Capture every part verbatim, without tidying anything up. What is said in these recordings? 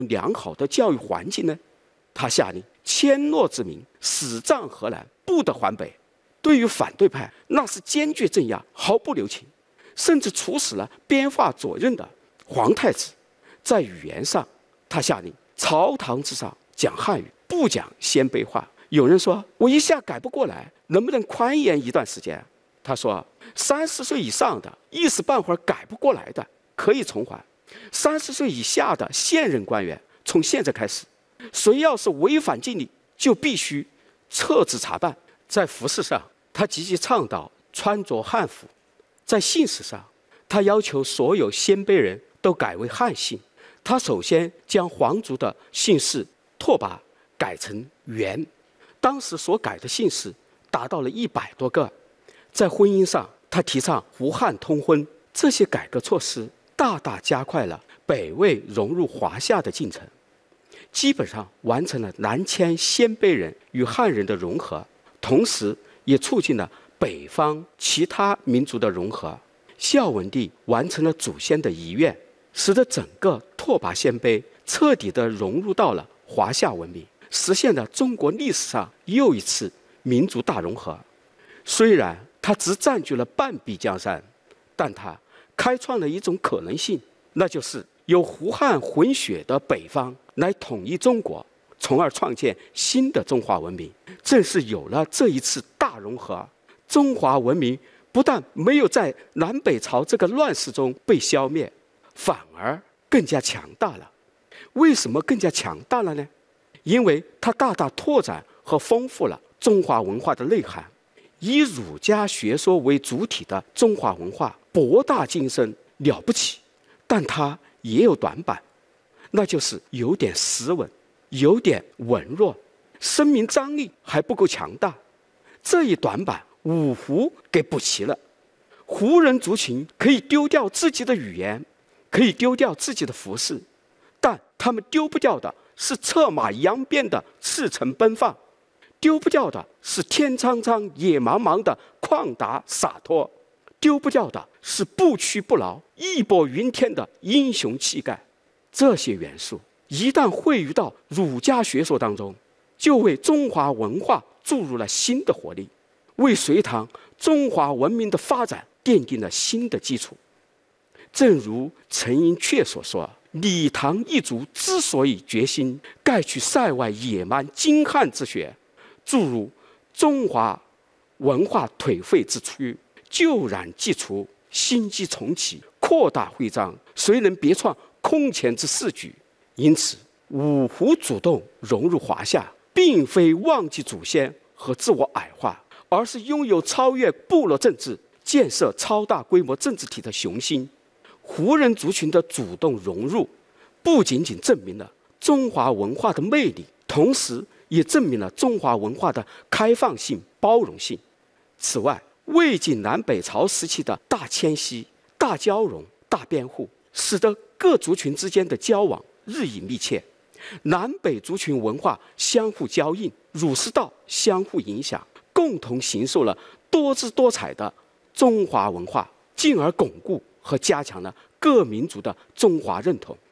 良好的教育环境呢？他下令千诺之民死战河南，不得还北。对于反对派，那是坚决镇压，毫不留情，甚至处死了编发左任的皇太子。在语言上，他下令朝堂之上讲汉语，不讲鲜卑话。有人说我一下改不过来，能不能宽延一段时间？他说三十岁以上的一时半会儿改不过来的可以从缓，三十岁以下的现任官员从现在开始，谁要是违反禁令，就必须撤职查办。在服饰上，他积极倡导穿着汉服；在姓氏上，他要求所有鲜卑人都改为汉姓。他首先将皇族的姓氏拓跋改成元，当时所改的姓氏达到了一百多个。在婚姻上，他提倡胡汉通婚，这些改革措施大大加快了北魏融入华夏的进程，基本上完成了南迁鲜卑人与汉人的融合，同时也促进了北方其他民族的融合。孝文帝完成了祖先的遗愿，使得整个拓跋鲜卑彻底地融入到了华夏文明，实现了中国历史上又一次民族大融合。虽然他只占据了半壁江山，但他开创了一种可能性，那就是由胡汉混血的北方来统一中国，从而创建新的中华文明。正是有了这一次大融合，中华文明不但没有在南北朝这个乱世中被消灭，反而更加强大了。为什么更加强大了呢？因为它大大拓展和丰富了中华文化的内涵。以儒家学说为主体的中华文化博大精深，了不起，但它也有短板，那就是有点斯文，有点文弱，声名张力还不够强大。这一短板，五胡给补齐了。胡人族群可以丢掉自己的语言，可以丢掉自己的服饰，但他们丢不掉的是策马扬鞭的驰骋奔放，丢不掉的是天苍苍野茫茫的旷达洒脱，丢不掉的是不屈不挠义薄云天的英雄气概。这些元素一旦汇于到儒家学说当中，就为中华文化注入了新的活力，为隋唐中华文明的发展奠定了新的基础。正如陈寅恪所说，李唐一族之所以决心盖去塞外野蛮精悍之学，注入中华文化颓废之躯，旧染既除，新机重启，扩大徽章，谁能别创空前之世举？因此，五胡主动融入华夏，并非忘记祖先和自我矮化，而是拥有超越部落政治、建设超大规模政治体的雄心。胡人族群的主动融入，不仅仅证明了中华文化的魅力，同时也证明了中华文化的开放性、包容性。此外，魏晋南北朝时期的大迁徙、大交融、大编户，使得各族群之间的交往日益密切，南北族群文化相互交映，儒释道相互影响，共同形塑了多姿多彩的中华文化，进而巩固和加强了各民族的中华认同。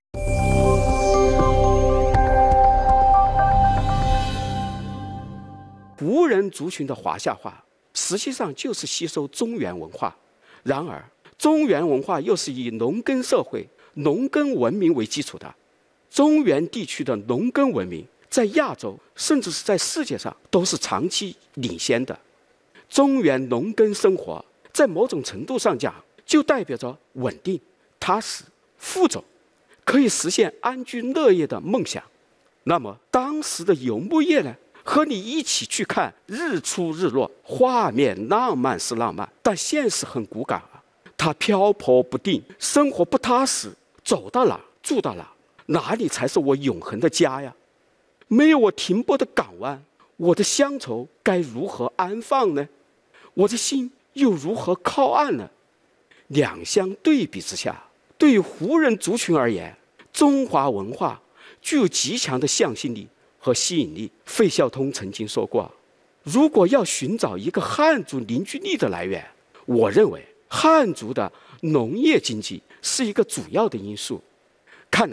胡人族群的华夏化实际上就是吸收中原文化，然而中原文化又是以农耕社会、农耕文明为基础的。中原地区的农耕文明在亚洲甚至是在世界上都是长期领先的。中原农耕生活在某种程度上讲，就代表着稳定、踏实、富足，可以实现安居乐业的梦想。那么当时的游牧业呢，和你一起去看日出日落，画面浪漫是浪漫，但现实很骨感啊，它漂泊不定，生活不踏实，走到哪住到哪，哪里才是我永恒的家呀？没有我停泊的港湾，我的乡愁该如何安放呢？我的心又如何靠岸呢？两相对比之下，对于胡人族群而言，中华文化具有极强的向心力和吸引力。费孝通曾经说过，如果要寻找一个汉族凝聚力的来源，我认为汉族的农业经济是一个主要的因素。看来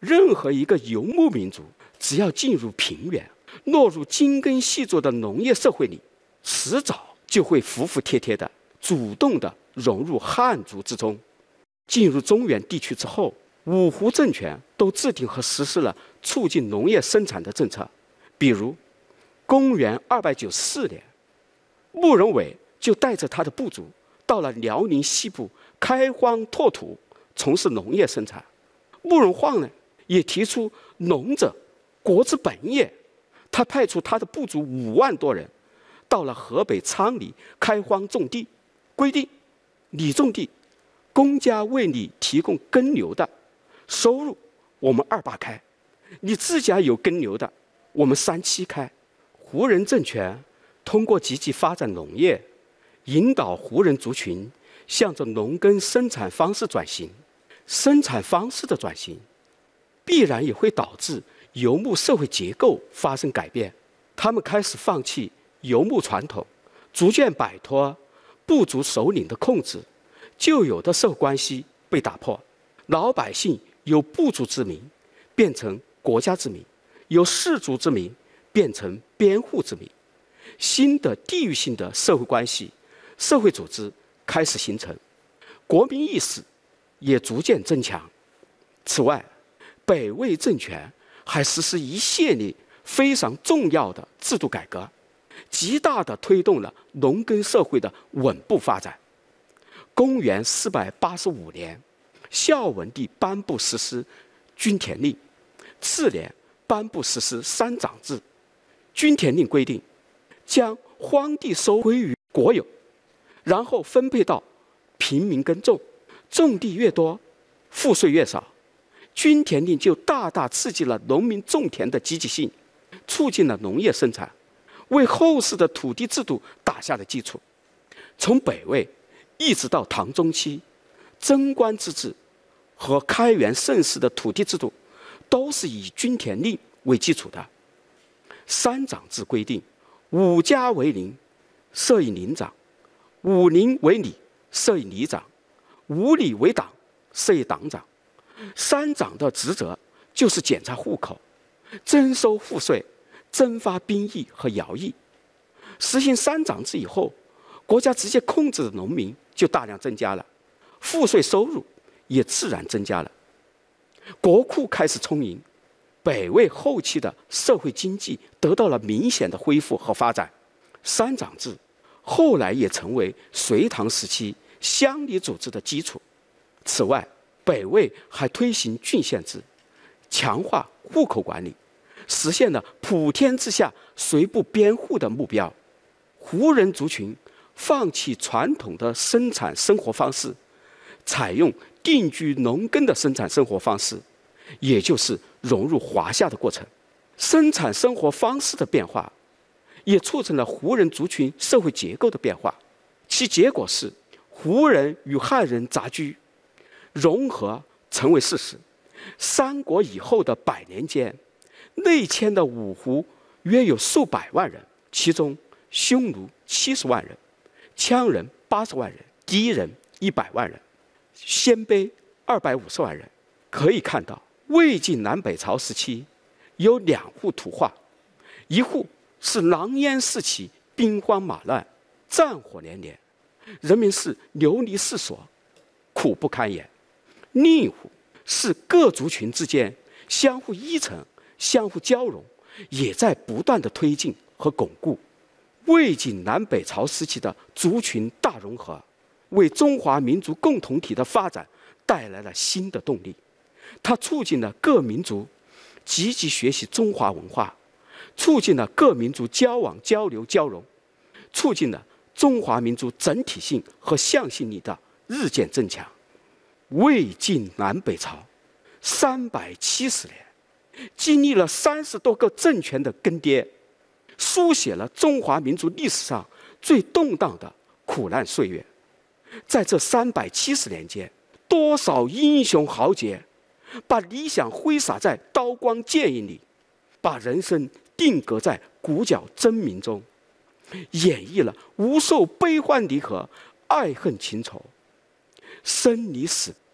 任何一个游牧民族，只要进入平原，落入精耕细作的农业社会里，迟早就会服服帖帖的、主动的融入汉族之中。进入中原地区之后，五胡政权都制定和实施了促进农业生产的政策。比如，公元二百九十四年，慕容伟就带着他的部族到了辽宁西部开荒拓土，从事农业生产。慕容晃呢，也提出农者国之本业，他派出他的部族五万多人，到了河北昌黎开荒种地，规定你种地，公家为你提供耕牛的收入，我们二八开；你自家有耕牛的，我们三七开。胡人政权通过积极发展农业，引导胡人族群向着农耕生产方式转型。生产方式的转型，必然也会导致游牧社会结构发生改变。他们开始放弃游牧传统，逐渐摆脱部族首领的控制，旧有的社会关系被打破。老百姓由部族之民变成国家之民，由氏族之民变成边户之民。新的地域性的社会关系、社会组织开始形成，国民意识也逐渐增强。此外，北魏政权还实施一系列非常重要的制度改革，极大地推动了农耕社会的稳步发展。公元四百八十五年，孝文帝颁布实施均田令，次年颁布实施三长制。均田令规定，将荒地收归于国有，然后分配到平民耕种，种地越多，赋税越少。均田令就大大刺激了农民种田的积极性，促进了农业生产，为后世的土地制度打下了基础。从北魏一直到唐中期，贞观之治和开元盛世的土地制度都是以均田令为基础的。三长制规定，五家为邻，设以邻长；五邻为里，设以里长；五里为党，设以党长。三长的职责就是检查户口、征收赋税、征发兵役和徭役。实行三长制以后，国家直接控制的农民就大量增加了，赋税收入也自然增加了，国库开始充盈。北魏后期的社会经济得到了明显的恢复和发展。三长制后来也成为隋唐时期乡里组织的基础。此外，北魏还推行郡县制，强化户口管理，实现了普天之下谁不边户的目标。胡人族群放弃传统的生产生活方式，采用定居农耕的生产生活方式，也就是融入华夏的过程。生产生活方式的变化，也促成了胡人族群社会结构的变化。其结果是，胡人与汉人杂居，融合成为事实。三国以后的百年间，内迁的五胡约有数百万人，其中匈奴七十万人，羌人八十万人，狄人一百万人，鲜卑二百五十万人。可以看到，魏晋南北朝时期有两户土化，一户是狼烟四起，兵荒马乱，战火连连，人民是流离失所，苦不堪言；另一户是各族群之间相互依存、相互交融，也在不断的推进和巩固。魏晋南北朝时期的族群大融合，为中华民族共同体的发展带来了新的动力。它促进了各民族积极学习中华文化，促进了各民族交往交流交融，促进了中华民族整体性和向心力的日渐增强。魏晋南北朝三百七十年，经历了三十多个政权的更迭，书写了中华民族历史上最动荡的苦难岁月。在这三百七十年间，多少英雄豪杰把理想挥洒在刀光剑影里，把人生定格在鼓角争鸣中，演绎了无数悲欢离合、爱恨情仇。生离死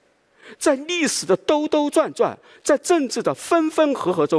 在历史的兜兜转转，在政治的分分合合中，